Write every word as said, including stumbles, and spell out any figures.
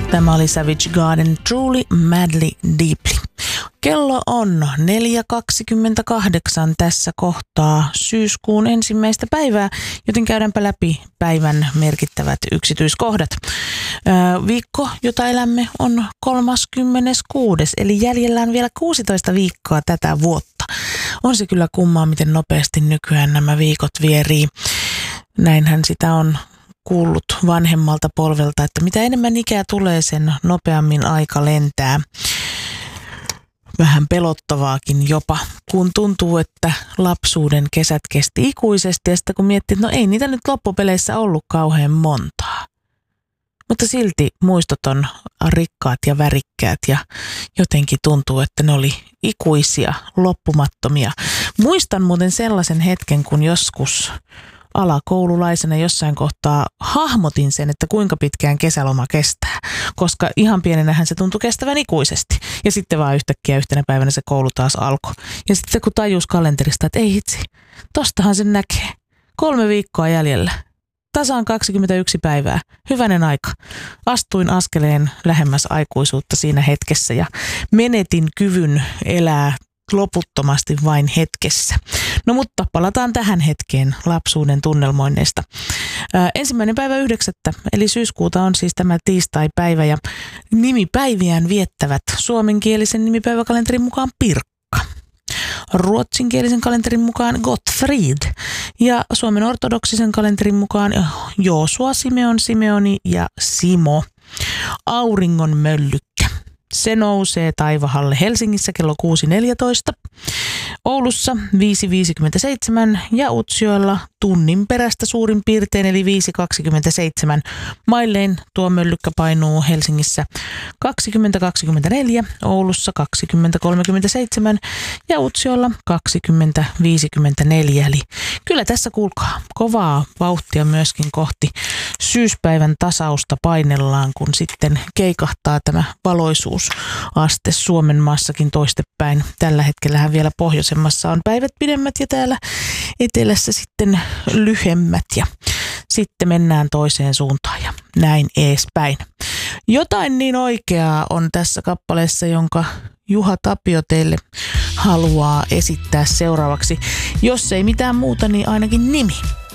Tämä oli Savage Garden, Truly Madly Deeply. Kello on neljä kaksikymmentäkahdeksan tässä kohtaa syyskuun ensimmäistä päivää, joten käydäänpä läpi päivän merkittävät yksityiskohdat. Viikko, jota elämme, on kolmaskymmeneskuudes, eli jäljellä on vielä kuusitoista viikkoa tätä vuotta. On se kyllä kummaa, miten nopeasti nykyään nämä viikot vierii. Näinhän sitä on kuullut vanhemmalta polvelta, että mitä enemmän ikää tulee, sen nopeammin aika lentää. Vähän pelottavaakin jopa, kun tuntuu, että lapsuuden kesät kesti ikuisesti ja sitten kun miettii, että no ei niitä nyt loppupeleissä ollut kauhean montaa. Mutta silti muistot on rikkaat ja värikkäät ja jotenkin tuntuu, että ne oli ikuisia, loppumattomia. Muistan muuten sellaisen hetken, kun joskus alakoululaisena jossain kohtaa hahmotin sen, että kuinka pitkään kesäloma kestää, koska ihan pienenähän se tuntui kestävän ikuisesti. Ja sitten vaan yhtäkkiä yhtenä päivänä se koulu taas alkoi. Ja sitten kun tajus kalenterista, että ei hitsi, tostahan sen näkee. Kolme viikkoa jäljellä. Tasaan kaksikymmentäyksi päivää. Hyvänen aika. Astuin askeleen lähemmäs aikuisuutta siinä hetkessä ja menetin kyvyn elää loputtomasti vain hetkessä. No mutta palataan tähän hetkeen lapsuuden tunnelmoinneista. Ää, ensimmäinen päivä yhdeksättä, eli syyskuuta on siis tämä tiistai-päivä ja nimipäiviään viettävät suomenkielisen nimipäiväkalenterin mukaan Pirkka, ruotsinkielisen kalenterin mukaan Gottfried ja Suomen ortodoksisen kalenterin mukaan Joosua, Simeon, Simeoni ja Simo. Auringon möllykkä. Se nousee taivahalle Helsingissä kello kuusi neljätoista, Oulussa viisi viisikymmentäseitsemän ja Utsjoella tunnin perästä suurin piirtein eli viisi kaksikymmentäseitsemän. Mailleen tuo möllykkä painuu Helsingissä kaksikymmentä kaksikymmentäneljä, Oulussa kaksikymmentä kolmekymmentäseitsemän ja Utsjoella kaksikymmentä viisikymmentäneljä. Eli kyllä tässä kuulkaa kovaa vauhtia myöskin kohti syyspäivän tasausta painellaan, kun sitten keikahtaa tämä valoisuusaste Suomen maassakin toistepäin. Tällä hetkellähän vielä pohjoisemmassa on päivät pidemmät ja täällä etelässä sitten lyhemmät ja sitten mennään toiseen suuntaan ja näin eespäin. Jotain niin oikeaa on tässä kappaleessa, jonka Juha Tapio teille haluaa esittää seuraavaksi. Jos ei mitään muuta, niin ainakin nimi.